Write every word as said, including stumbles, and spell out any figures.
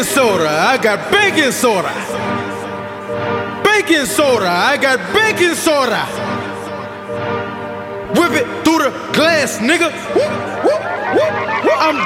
Baking soda, I got baking soda. Baking soda, I got baking soda. Whip it through the glass, nigga. Woo, woo, woo, woo. I'm